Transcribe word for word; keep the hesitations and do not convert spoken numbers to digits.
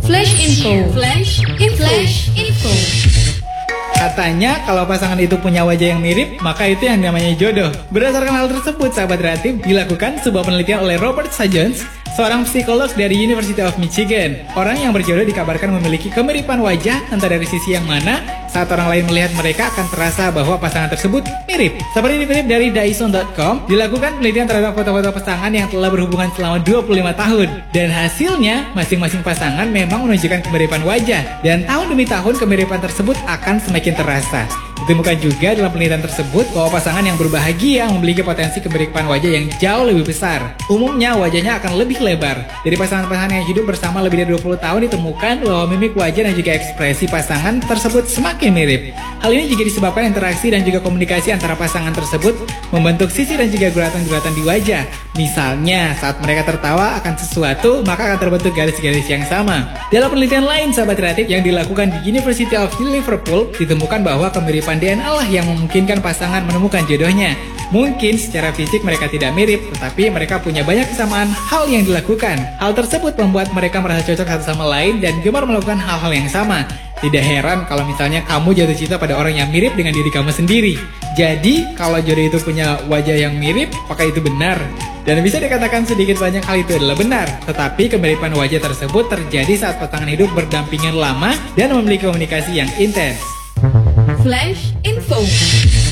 Flash info. Flash info. Flash info. Katanya kalau pasangan itu punya wajah yang mirip, maka itu yang namanya jodoh. Berdasarkan hal tersebut, sahabat kreatif, dilakukan sebuah penelitian oleh Robert Sajons, seorang psikolog dari University of Michigan. Orang yang berjodoh dikabarkan memiliki kemiripan wajah, entah dari sisi yang mana. Saat orang lain melihat mereka akan terasa bahwa pasangan tersebut mirip. Seperti dikutip dari Dyson dot com, dilakukan penelitian terhadap foto-foto pasangan yang telah berhubungan selama dua puluh lima tahun. Dan hasilnya, masing-masing pasangan memang menunjukkan kemiripan wajah. Dan tahun demi tahun kemiripan tersebut akan semakin terasa. Ditemukan juga dalam penelitian tersebut bahwa pasangan yang berbahagia memiliki potensi kemiripan wajah yang jauh lebih besar. Umumnya wajahnya akan lebih lebar. Dari pasangan-pasangan yang hidup bersama lebih dari dua puluh tahun ditemukan bahwa mimik wajah dan juga ekspresi pasangan tersebut semakin mirip. Hal ini juga disebabkan interaksi dan juga komunikasi antara pasangan tersebut membentuk sisi dan juga guratan-guratan di wajah. Misalnya saat mereka tertawa akan sesuatu, maka akan terbentuk garis-garis yang sama. Dalam penelitian lain, sahabat kreatif, yang dilakukan di University of Liverpool, ditemukan bahwa kemiripan D N A lah yang memungkinkan pasangan menemukan jodohnya. Mungkin secara fisik mereka tidak mirip, tetapi mereka punya banyak kesamaan hal yang dilakukan. Hal tersebut membuat mereka merasa cocok satu sama lain dan gemar melakukan hal-hal yang sama. Tidak heran kalau misalnya kamu jatuh cinta pada orang yang mirip dengan diri kamu sendiri. Jadi, kalau jodoh itu punya wajah yang mirip, apakah itu benar? Dan bisa dikatakan sedikit banyak hal itu adalah benar. Tetapi kemiripan wajah tersebut terjadi saat pasangan hidup berdampingan lama dan memiliki komunikasi yang intens. Flash info.